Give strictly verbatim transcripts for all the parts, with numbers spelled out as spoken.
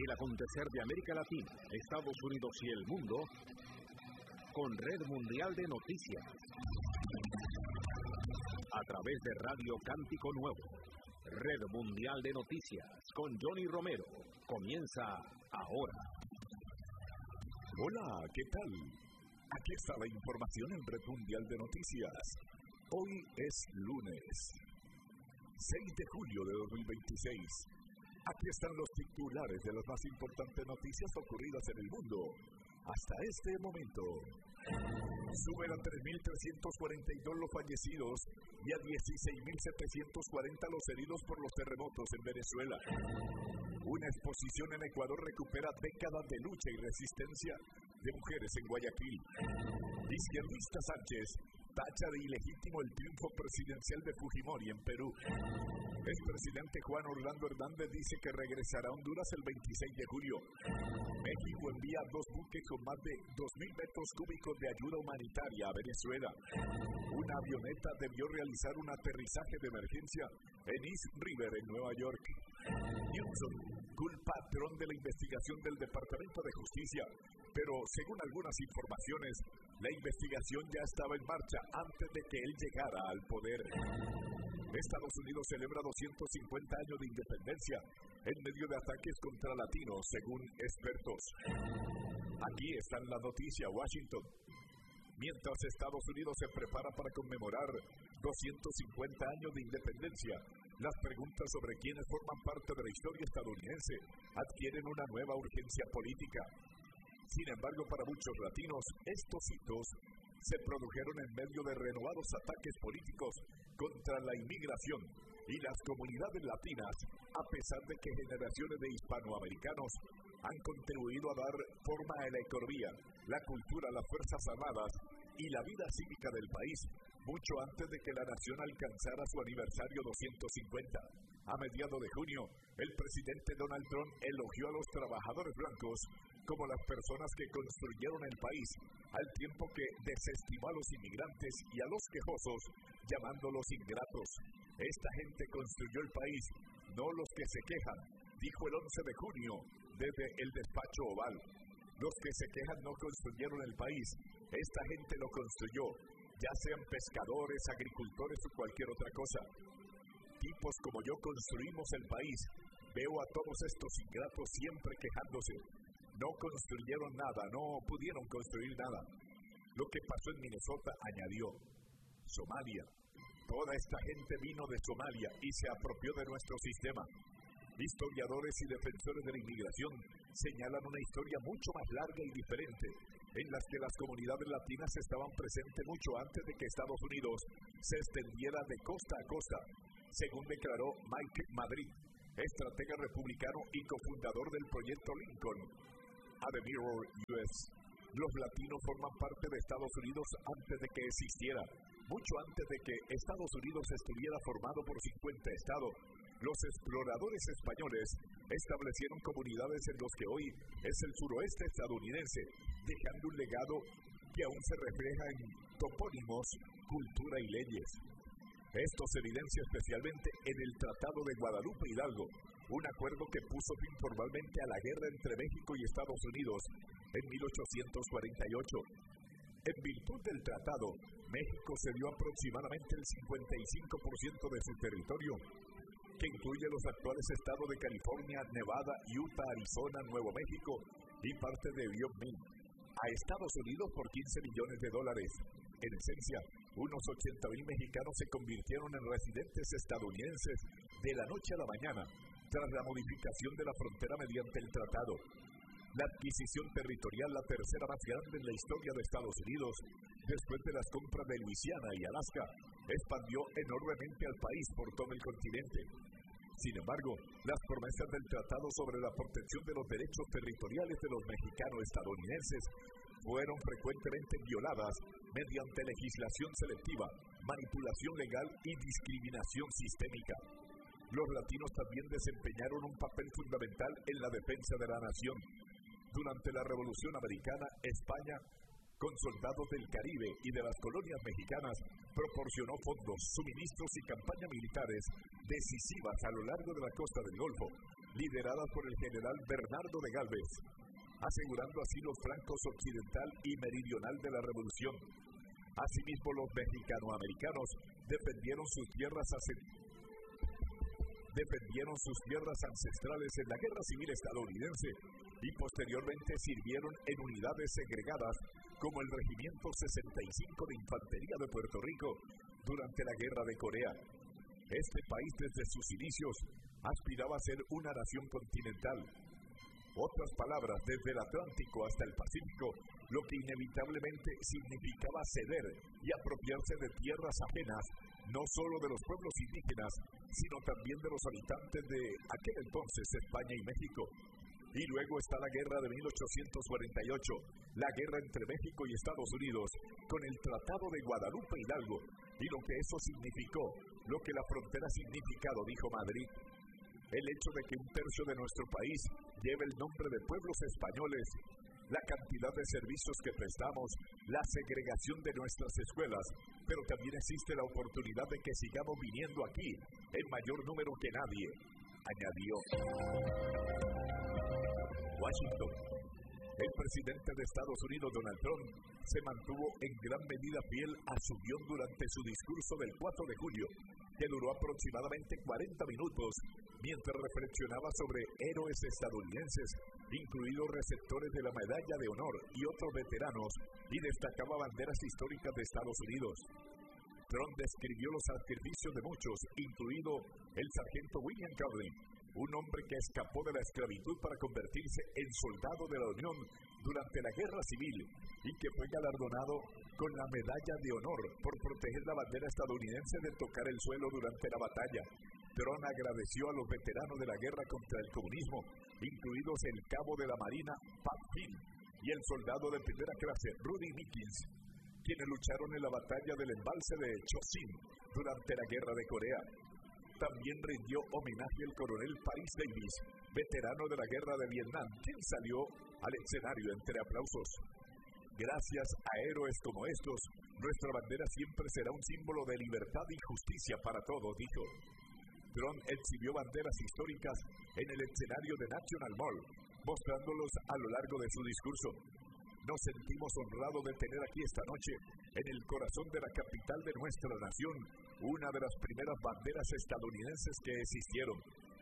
El acontecer de América Latina, Estados Unidos y el mundo con Red Mundial de Noticias. A través de Radio Cántico Nuevo, Red Mundial de Noticias con Johnny Romero. Comienza ahora. Hola, ¿qué tal? Aquí está la información en Red Mundial de Noticias. Hoy es lunes, seis de julio de dos mil veintiséis. Aquí están los titulares de las más importantes noticias ocurridas en el mundo hasta este momento. Suben a tres mil trescientos cuarenta y dos los fallecidos y a dieciséis mil setecientos cuarenta los heridos por los terremotos en Venezuela. Una exposición en Ecuador recupera décadas de lucha y resistencia de mujeres en Guayaquil. Izquierdista Sánchez tacha de ilegítimo el triunfo presidencial de Fujimori en Perú. El presidente Juan Orlando Hernández dice que regresará a Honduras el veintiséis de julio. México envía dos buques con más de dos mil metros cúbicos de ayuda humanitaria a Venezuela. Una avioneta debió realizar un aterrizaje de emergencia en East River, en Nueva York. Newsom culpa a Trump de la investigación del Departamento de Justicia, pero según algunas informaciones, la investigación ya estaba en marcha antes de que él llegara al poder. Estados Unidos celebra doscientos cincuenta años de independencia en medio de ataques contra latinos, según expertos. Aquí está la noticia, Washington. Mientras Estados Unidos se prepara para conmemorar doscientos cincuenta años de independencia, las preguntas sobre quiénes forman parte de la historia estadounidense adquieren una nueva urgencia política. Sin embargo, para muchos latinos, estos hitos se produjeron en medio de renovados ataques políticos contra la inmigración y las comunidades latinas, a pesar de que generaciones de hispanoamericanos han contribuido a dar forma a la economía, la cultura, las fuerzas armadas y la vida cívica del país, mucho antes de que la nación alcanzara su aniversario doscientos cincuenta. A mediados de junio, el presidente Donald Trump elogió a los trabajadores blancos como las personas que construyeron el país, al tiempo que desestimó a los inmigrantes y a los quejosos, llamándolos ingratos. Esta gente construyó el país, no los que se quejan, dijo el once de junio desde el despacho Oval. Los que se quejan no construyeron el país, esta gente lo construyó, ya sean pescadores, agricultores o cualquier otra cosa. Tipos como yo construimos el país. Veo a todos estos ingratos siempre quejándose. No construyeron nada, no pudieron construir nada. Lo que pasó en Minnesota, añadió. Somalia. Toda esta gente vino de Somalia y se apropió de nuestro sistema. Historiadores y defensores de la inmigración señalan una historia mucho más larga y diferente, en las que las comunidades latinas estaban presentes mucho antes de que Estados Unidos se extendiera de costa a costa, según declaró Mike Madrid, estratega republicano y cofundador del proyecto Lincoln a The Mirror U S. Los latinos forman parte de Estados Unidos antes de que existiera, mucho antes de que Estados Unidos estuviera formado por cincuenta estados. Los exploradores españoles establecieron comunidades en los que hoy es el suroeste estadounidense, dejando un legado que aún se refleja en topónimos, cultura y leyes. Esto se evidencia especialmente en el Tratado de Guadalupe Hidalgo, un acuerdo que puso fin formalmente a la guerra entre México y Estados Unidos en mil ochocientos cuarenta y ocho. En virtud del tratado, México cedió aproximadamente el cincuenta y cinco por ciento de su territorio, que incluye los actuales estados de California, Nevada, Utah, Arizona, Nuevo México y parte de Wyoming, a Estados Unidos por quince millones de dólares. En esencia, unos ochenta mil mexicanos se convirtieron en residentes estadounidenses de la noche a la mañana, tras la modificación de la frontera mediante el tratado. La adquisición territorial, la tercera más grande en la historia de Estados Unidos, después de las compras de Luisiana y Alaska, expandió enormemente al país por todo el continente. Sin embargo, las promesas del tratado sobre la protección de los derechos territoriales de los mexicanos estadounidenses fueron frecuentemente violadas mediante legislación selectiva, manipulación legal y discriminación sistémica. Los latinos también desempeñaron un papel fundamental en la defensa de la nación. Durante la Revolución Americana, España, con soldados del Caribe y de las colonias mexicanas, proporcionó fondos, suministros y campañas militares decisivas a lo largo de la costa del Golfo. lideradas por el general Bernardo de Galvez, asegurando así los flancos occidental y meridional de la revolución. Asimismo, los mexicanoamericanos defendieron sus tierras defendieron sus tierras ancestrales en la Guerra Civil estadounidense y posteriormente sirvieron en unidades segregadas como el Regimiento sesenta y cinco de Infantería de Puerto Rico durante la Guerra de Corea. Este país desde sus inicios aspiraba a ser una nación continental. Otras palabras, desde el Atlántico hasta el Pacífico, lo que inevitablemente significaba ceder y apropiarse de tierras ajenas, no solo de los pueblos indígenas, sino también de los habitantes de aquel entonces España y México. Y luego está la guerra de mil ochocientos cuarenta y ocho, la guerra entre México y Estados Unidos, con el Tratado de Guadalupe Hidalgo, y lo que eso significó, lo que la frontera ha significado, dijo Madrid. El hecho de que un tercio de nuestro país lleve el nombre de pueblos españoles, la cantidad de servicios que prestamos, la segregación de nuestras escuelas, pero también existe la oportunidad de que sigamos viniendo aquí en mayor número que nadie, añadió. Washington. El presidente de Estados Unidos, Donald Trump, se mantuvo en gran medida fiel a su guión durante su discurso del cuatro de julio, que duró aproximadamente cuarenta minutos, mientras reflexionaba sobre héroes estadounidenses, incluidos receptores de la Medalla de Honor y otros veteranos, y destacaba banderas históricas de Estados Unidos. Trump describió los sacrificios de muchos, incluido el sargento William Cowley, un hombre que escapó de la esclavitud para convertirse en soldado de la Unión durante la Guerra Civil y que fue galardonado con la Medalla de Honor por proteger la bandera estadounidense de tocar el suelo durante la batalla. Trump agradeció a los veteranos de la guerra contra el comunismo, incluidos el cabo de la Marina Pat Flynn y el soldado de primera clase Rudy Mickens, quienes lucharon en la batalla del embalse de Chosin durante la Guerra de Corea. También rindió homenaje al coronel Paris Davis, veterano de la Guerra de Vietnam, quien salió al escenario entre aplausos. Gracias a héroes como estos, nuestra bandera siempre será un símbolo de libertad y justicia para todos, dijo. Trump exhibió banderas históricas en el escenario de National Mall, mostrándolos a lo largo de su discurso. Nos sentimos honrados de tener aquí esta noche, en el corazón de la capital de nuestra nación, una de las primeras banderas estadounidenses que existieron.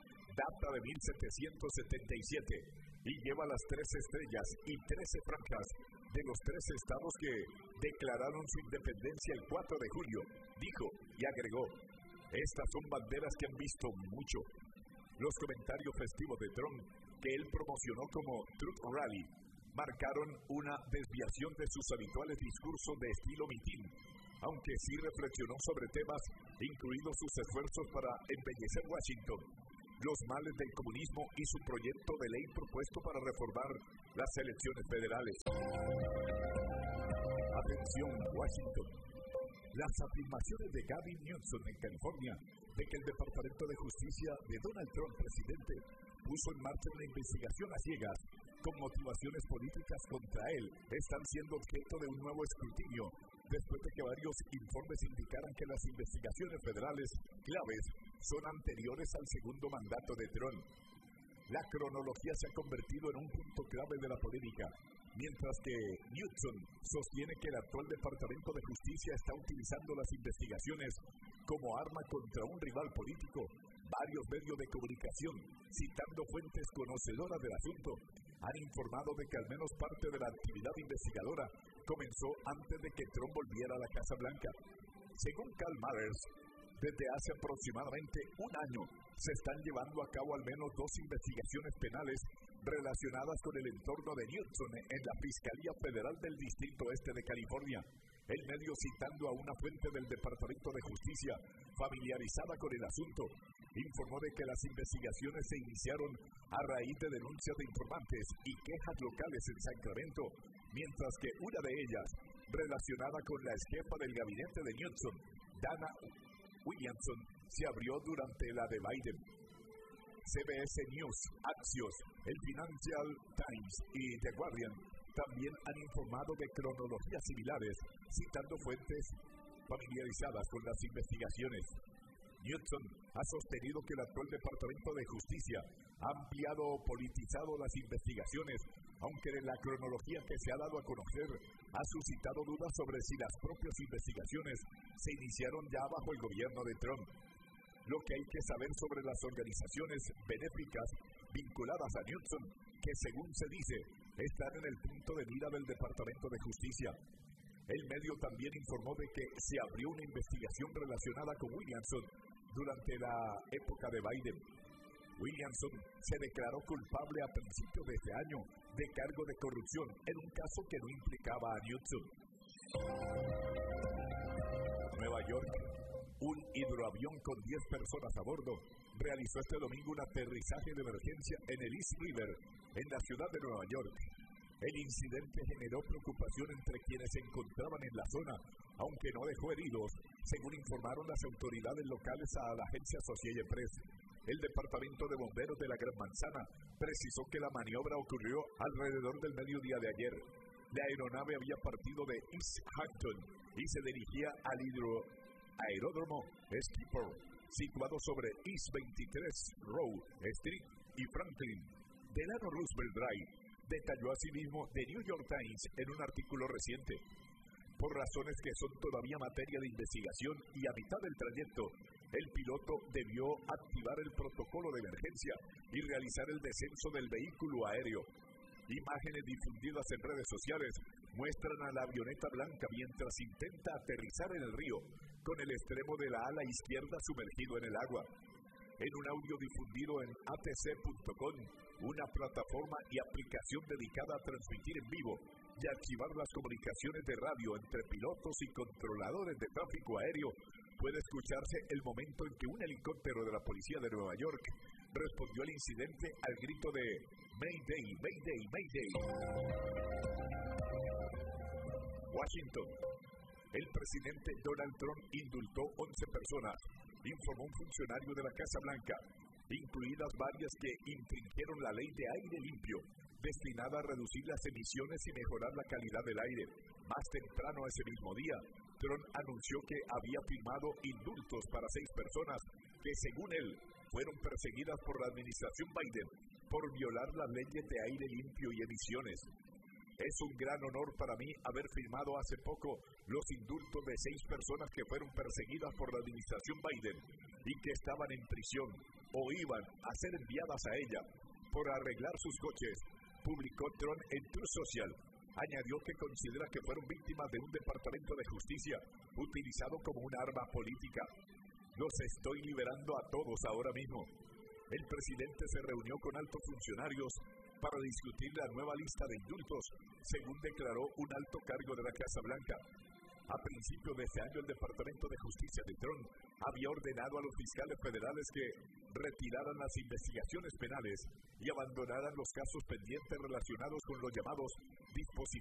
Data de mil setecientos setenta y siete y lleva las tres estrellas y trece franjas de los tres estados que declararon su independencia el cuatro de julio, dijo y agregó: estas son banderas que han visto mucho. Los comentarios festivos de Trump, que él promocionó como Truth Rally, marcaron una desviación de sus habituales discursos de estilo mitin, aunque sí reflexionó sobre temas, incluidos sus esfuerzos para embellecer Washington, los males del comunismo y su proyecto de ley propuesto para reformar las elecciones federales. Atención, Washington. Las afirmaciones de Gavin Newsom en California de que el Departamento de Justicia de Donald Trump, presidente, puso en marcha una investigación a ciegas con motivaciones políticas contra él están siendo objeto de un nuevo escrutinio después de que varios informes indicaran que las investigaciones federales claves son anteriores al segundo mandato de Trump. La cronología se ha convertido en un punto clave de la polémica, mientras que Newsom sostiene que el actual Departamento de Justicia está utilizando las investigaciones como arma contra un rival político. Varios medios de comunicación, citando fuentes conocedoras del asunto, han informado de que al menos parte de la actividad investigadora comenzó antes de que Trump volviera a la Casa Blanca. Según Carl Mathers, desde hace aproximadamente un año se están llevando a cabo al menos dos investigaciones penales relacionadas con el entorno de Newsom en la Fiscalía Federal del Distrito Este de California. El medio, citando a una fuente del Departamento de Justicia familiarizada con el asunto, informó de que las investigaciones se iniciaron a raíz de denuncias de informantes y quejas locales en Sacramento, mientras que una de ellas, relacionada con la exjefa del gabinete de Newsom, Dana Williamson, se abrió durante la de Biden. C B S News, Axios, el Financial Times y The Guardian también han informado de cronologías similares, citando fuentes familiarizadas con las investigaciones. Newsom ha sostenido que el actual Departamento de Justicia ha ampliado o politizado las investigaciones, aunque en la cronología que se ha dado a conocer ha suscitado dudas sobre si las propias investigaciones se iniciaron ya bajo el gobierno de Trump. Lo que hay que saber sobre las organizaciones benéficas vinculadas a Knudson, que según se dice, están en el punto de mira del Departamento de Justicia. El medio también informó de que se abrió una investigación relacionada con Williamson durante la época de Biden. Williamson se declaró culpable a principios de este año de cargo de corrupción en un caso que no implicaba a Knudson. Nueva York. Un hidroavión con diez personas a bordo realizó este domingo un aterrizaje de emergencia en el East River, en la ciudad de Nueva York. El incidente generó preocupación entre quienes se encontraban en la zona, aunque no dejó heridos, según informaron las autoridades locales a la agencia Associated Press. El Departamento de Bomberos de la Gran Manzana precisó que la maniobra ocurrió alrededor del mediodía de ayer. La aeronave había partido de East Hampton y se dirigía al hidro aeródromo Skipper, situado sobre East veintitrés Road Street y Franklin, Delano Roosevelt Drive, detalló asimismo The New York Times en un artículo reciente. Por razones que son todavía materia de investigación y a mitad del trayecto, el piloto debió activar el protocolo de emergencia y realizar el descenso del vehículo aéreo. Imágenes difundidas en redes sociales muestran a la avioneta blanca mientras intenta aterrizar en el río, con el extremo de la ala izquierda sumergido en el agua. En un audio difundido en A T C punto com, una plataforma y aplicación dedicada a transmitir en vivo y activar las comunicaciones de radio entre pilotos y controladores de tráfico aéreo, puede escucharse el momento en que un helicóptero de la policía de Nueva York respondió al incidente al grito de Mayday, Mayday, Mayday. Washington. El presidente Donald Trump indultó once personas, informó un funcionario de la Casa Blanca, incluidas varias que infringieron la ley de aire limpio, destinada a reducir las emisiones y mejorar la calidad del aire. Más temprano ese mismo día, Trump anunció que había firmado indultos para seis personas que, según él, fueron perseguidas por la administración Biden por violar las leyes de aire limpio y emisiones. Es un gran honor para mí haber firmado hace poco los indultos de seis personas que fueron perseguidas por la administración Biden y que estaban en prisión o iban a ser enviadas a ella por arreglar sus coches, publicó Trump en Truth Social. Añadió que considera que fueron víctimas de un departamento de justicia utilizado como una arma política. Los estoy liberando a todos ahora mismo. El presidente se reunió con altos funcionarios para discutir la nueva lista de indultos, según declaró un alto cargo de la Casa Blanca. A principios de este año, el Departamento de Justicia de Trump había ordenado a los fiscales federales que retiraran las investigaciones penales y abandonaran los casos pendientes relacionados con los llamados dispositivos